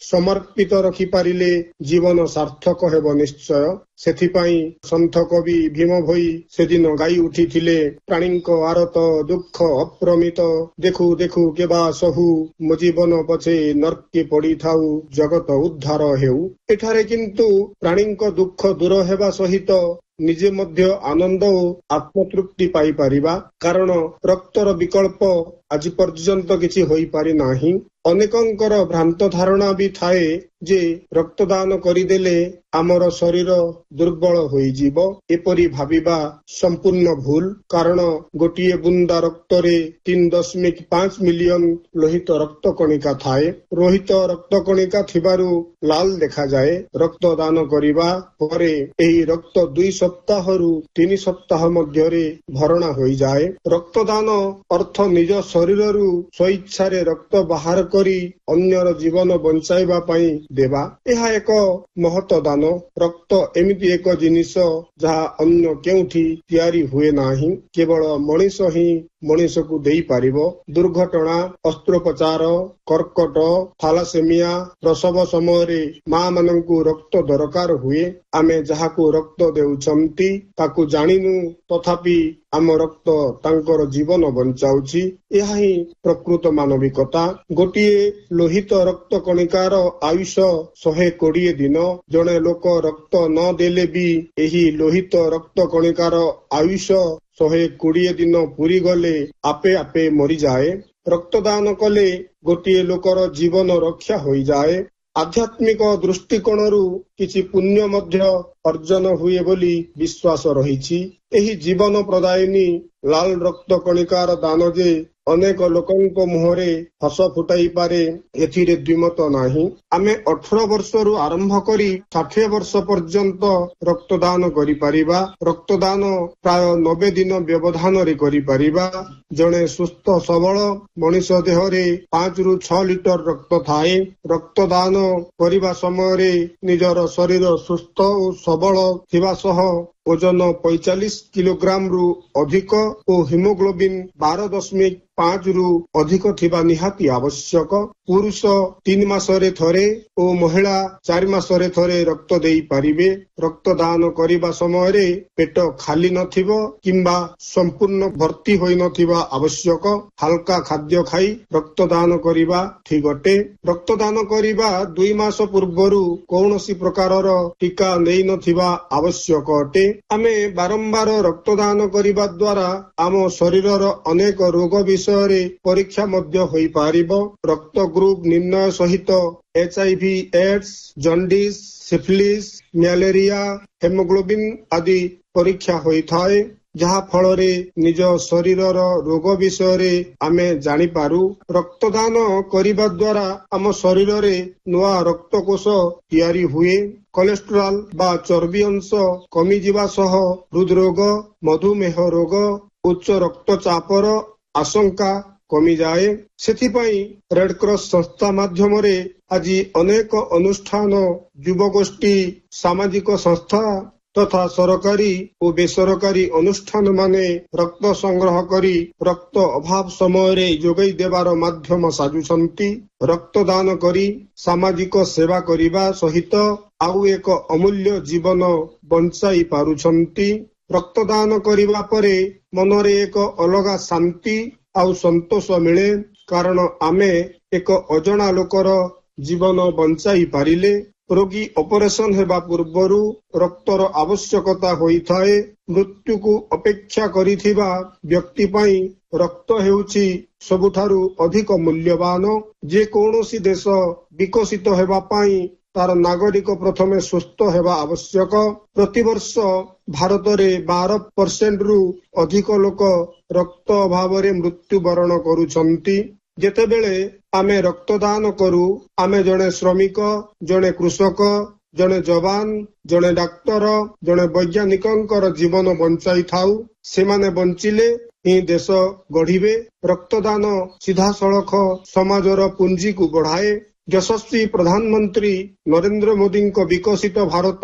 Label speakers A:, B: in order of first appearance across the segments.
A: ସମର୍ପିତ ରଖିପାରିଲେ ଜୀବନ ସାର୍ଥକ ହେବ ନିଶ୍ଚୟ। ସେଥିପାଇଁ ସନ୍ଥ କବି ଭୀମ ଭୋଇ ସେଦିନ ଗାଇ ଉଠିଥିଲେ, ପ୍ରାଣୀଙ୍କ ଆରତ ଦୁଃଖ ଅପ୍ରମିତ, ଦେଖୁ ଦେଖୁ କେବା ସହୁ ମୋ ଜୀବନ ପଛେ ନର୍କେ ପଡ଼ିଥାଉ, ଜଗତ ଉଦ୍ଧାର ହେଉ। ଏଠାରେ କିନ୍ତୁ ପ୍ରାଣୀଙ୍କ ଦୁଃଖ ଦୂର ହେବା ସହିତ ନିଜେ ମଧ୍ୟ ଆନନ୍ଦ ଓ ଆତ୍ମତୃପ୍ତି ପାଇପାରିବା। କାରଣ ରକ୍ତର ବିକଳ୍ପ ଆଜି ପର୍ଯ୍ୟନ୍ତ କିଛି ହୋଇପାରି ନାହିଁ। ଅନେକଙ୍କର ଭ୍ରାନ୍ତ ଧାରଣା ବି ଥାଏ ଯେ ରକ୍ତଦାନ କରିଦେଲେ ଆମର ଶରୀର ଦୁର୍ବଳ ହୋଇଯିବ। ଏପରି ଭାବିବା ସମ୍ପୂର୍ଣ୍ଣ ଭୁଲ। କାରଣ ଗୋଟିଏ ବୁନ୍ଦା ରକ୍ତରେ 3.5 ମିଲିୟନ ଲୋହିତ ରକ୍ତ କଣିକା ଥାଏ। ଲୋହିତ ରକ୍ତ କଣିକା ଥିବାରୁ ଲାଲ ଦେଖାଯାଏ। ରକ୍ତଦାନ କରିବା ପରେ ଏହି ରକ୍ତ 2 ସପ୍ତାହରୁ 3 ସପ୍ତାହ ମଧ୍ୟରେ ଭରଣା ହୋଇଯାଏ। ରକ୍ତଦାନ ଅର୍ଥ ନିଜ ଶରୀରରୁ ସ୍ୱଇଚ୍ଛାରେ ରକ୍ତ ବାହାର କରି ଅନ୍ୟର ଜୀବନ ବଞ୍ଚାଇବା ପାଇଁ ଦେବା। ଏହା ଏକ ମହତ ଦାନ। ରକ୍ତ ଏମିତି ଏକ ଜିନିଷ ଯାହା ଅନ୍ୟ କେଉଁଠି ତିଆରି ହୁଏ ନାହିଁ। କେବଳ ମଣିଷ ହିଁ ମଣିଷକୁ ଦେଇପାରିବ। ଦୁର୍ଘଟଣା, ଅସ୍ତ୍ରୋପଚାର, କର୍କଟ, ଥାଲାସେମିଆ, ପ୍ରସବ ସମୟରେ ମା ମାନଙ୍କୁ ରକ୍ତ ଦରକାର ହୁଏ। ଆମେ ଯାହାକୁ ରକ୍ତ ଦେଉଛନ୍ତି ତାକୁ ଜାଣିନୁ, ତଥାପି ଆମ ରକ୍ତ ତାଙ୍କର ଜୀବନ ବଞ୍ଚାଉଛି। ଏହା ହିଁ ପ୍ରକୃତ ମାନବିକତା। ଗୋଟିଏ ଲୋହିତ ରକ୍ତ କଣିକାର ଆୟୁଷ 120 ଦିନ। ଜଣେ ଲୋକ ରକ୍ତ ନ ଦେଲେ ବି ଏହି ଲୋହିତ ରକ୍ତ କଣିକାର ଆୟୁଷ 120 ଦିନ ପୂରିଗଲେ ଆପେ ଆପେ ମରିଯାଏ। ରକ୍ତଦାନ କଲେ ଗୋଟିଏ ଲୋକର ଜୀବନ ରକ୍ଷା ହୋଇଯାଏ। ଆଧ୍ୟାତ୍ମିକ ଦୃଷ୍ଟିକୋଣରୁ କିଛି ପୁଣ୍ୟ ମଧ୍ୟ ଅର୍ଜନ ହୁଏ ବୋଲି ବିଶ୍ୱାସ ରହିଛି। ଏହି ଜୀବନ ପ୍ରଦାୟିନୀ ଲାଲ ରକ୍ତ କଣିକାର ଦାନ ଯେ ଅନେକ ଲୋକଙ୍କ ମୁହଁରେ ହସ ଫୁଟାଇପାରେ, ଏଥିରେ ଦ୍ୱିମତ ନାହିଁ। ଆମେ 18 ବର୍ଷରୁ ଆରମ୍ଭ କରି 60 ବର୍ଷ ପର୍ଯ୍ୟନ୍ତ ରକ୍ତଦାନ କରିପାରିବା। ରକ୍ତଦାନ ପ୍ରାୟ 90 ଦିନ ବ୍ୟବଧାନରେ କରିପାରିବା। ଜଣେ ସୁସ୍ଥ ସବଳ ମଣିଷ ଦେହରେ 5 ରୁ 6 ଲିଟର ରକ୍ତ ଥାଏ। ରକ୍ତଦାନ କରିବା ସମୟରେ ନିଜର ଶରୀର ସୁସ୍ଥ ଓ ସବଳ ଥିବା ସହ ଓଜନ 45 କିଲୋଗ୍ରାମରୁ ଅଧିକ ଓ ହିମୋଗ୍ଲୋବିନ୍ 12.5 ରୁ ଅଧିକ ଥିବା ନିହାତି ଆବଶ୍ୟକ। ପୁରୁଷ 3 ମାସରେ ଥରେ ଓ ମହିଳା 4 ମାସରେ ଥରେ ରକ୍ତ ଦେଇପାରିବେ। ରକ୍ତଦାନ କରିବା ସମୟରେ ପେଟ ଖାଲି ନଥିବ କିମ୍ବା ସମ୍ପୂର୍ଣ୍ଣ ଭର୍ତ୍ତି ହୋଇନଥିବା ଆବଶ୍ୟକ। ହାଲକା ଖାଦ୍ୟ ଖାଇ ରକ୍ତଦାନ କରିବା ଠିକ୍ ଅଟେ। ରକ୍ତଦାନ କରିବା 2 ମାସ ପୂର୍ବରୁ କୌଣସି ପ୍ରକାରର ଟିକା ନେଇନଥିବା ଆବଶ୍ୟକ ଅଟେ। ଆମେ ବାରମ୍ବାର ରକ୍ତଦାନ କରିବା ଦ୍ୱାରା ଆମ ଶରୀରର ଅନେକ ରୋଗ ବିଷୟରେ ପରୀକ୍ଷା ମଧ୍ୟ ହୋଇପାରିବ। ରକ୍ତ ଗ୍ରୁପ ନିର୍ଣ୍ଣୟ ସହିତ HIV, AIDS, jaundice, syphilis, malaria, haemoglobin ଆଦି ପରୀକ୍ଷା ହୋଇଥାଏ, ଯାହା ଫଳରେ ନିଜ ଶରୀରର ରୋଗ ବିଷୟରେ ଆମେ ଜାଣିପାରୁ। ରକ୍ତଦାନ କରିବା ଦ୍ୱାରା ଆମ ଶରୀରରେ ନୂଆ ରକ୍ତକୋଷ ତିଆରି ହୁଏ। କୋଲେଷ୍ଟ୍ରଲ ବା ଚର୍ବି ଅଂଶ କମିଯିବା ସହ ହୃଦରୋଗ, ମଧୁମେହ ରୋଗ, ଉଚ୍ଚ ରକ୍ତଚାପର ଆଶଙ୍କା କମିଯାଏ। ସେଥିପାଇଁ ରେଡକ୍ରସ ସଂସ୍ଥା ମାଧ୍ୟମରେ ଆଜି ଅନେକ ଅନୁଷ୍ଠାନ, ଯୁବଗୋଷ୍ଠୀ, ସାମାଜିକ ସଂସ୍ଥା ତଥା ସରକାରୀ ଓ ବେସରକାରୀ ଅନୁଷ୍ଠାନମାନେ ରକ୍ତ ସଂଗ୍ରହ କରି ରକ୍ତ ଅଭାବ ସମୟରେ ଯୋଗାଇ ଦେବାର ମାଧ୍ୟମ ସାଜୁଛନ୍ତି। ରକ୍ତଦାନ କରି ସାମାଜିକ ସେବା କରିବା ସହିତ ଆଉ ଏକ ଅମୂଲ୍ୟ ଜୀବନ ବଞ୍ଚାଇ ପାରୁଛନ୍ତି। ରକ୍ତଦାନ କରିବା ପରେ ମନରେ ଏକ ଅଲଗା ଶାନ୍ତି ଆଉ ସନ୍ତୋଷ ମିଳେ। କାରଣ ଆମେ ଏକ ଅଜଣା ଲୋକର ଜୀବନ ବଞ୍ଚାଇ ପାରିଲେ। ରୋଗୀ ଅପରେସନ ହେବା ପୂର୍ବରୁ ରକ୍ତର ଆବଶ୍ୟକତା ହୋଇଥାଏ। ମୃତ୍ୟୁକୁ ଅପେକ୍ଷା କରିଥିବା ବ୍ୟକ୍ତି ପାଇଁ ରକ୍ତ ହେଉଛି ସବୁଠାରୁ ଅଧିକ ମୂଲ୍ୟବାନ। ଯେକୌଣସି ଦେଶ ବିକଶିତ ହେବା ପାଇଁ ତାର ନାଗରିକ ପ୍ରଥମେ ସୁସ୍ଥ ହେବା ଆବଶ୍ୟକ। ପ୍ରତିବର୍ଷ ଭାରତରେ 12% ଅଧିକ ଲୋକ ରକ୍ତ ଅଭାବରେ ମୃତ୍ୟୁବରଣ କରୁଛନ୍ତି। ଯେତେବେଳେ ଆମେ ରକ୍ତଦାନ କରୁ, ଆମେ ଜଣେ ଶ୍ରମିକ, ଜଣେ କୃଷକ, ଜଣେ ଯବାନ, ଜଣେ ଡାକ୍ତର, ଜଣେ ବୈଜ୍ଞାନିକଙ୍କର ଜୀବନ ବଞ୍ଚାଇଥାଉ। ସେମାନେ ବଞ୍ଚିଲେ ହିଁ ଦେଶ ଗଢିବେ। ରକ୍ତଦାନ ସିଧାସଳଖ ସମାଜର ପୁଞ୍ଜିକୁ ବଢାଏ। ଯଶସ୍ୱୀ ପ୍ରଧାନମନ୍ତ୍ରୀ ନରେନ୍ଦ୍ର ମୋଦିଙ୍କ ବିକଶିତ ଭାରତ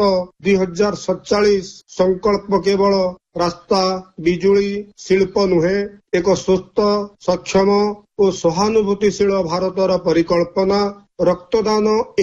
A: 2047 ସଂକଳ୍ପ କେବଳ ରାସ୍ତା, ବିଜୁଳି, ଶିଳ୍ପ ନୁହେଁ, ଏକ ସୁସ୍ଥ, ସକ୍ଷମ ଓ ସହାନୁଭୂତିଶୀଳ ଭାରତର ପରିକଳ୍ପନା। ରକ୍ତଦାନ